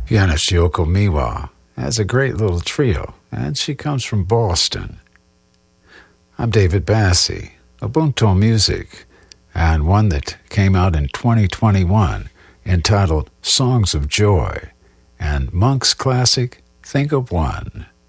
Pianist Yoko Miwa has a great little trio, and she comes from Boston. I'm David Bassi, Ubuntu Music, and one that came out in 2021 entitled Songs of Joy, and Monk's classic, Think of One.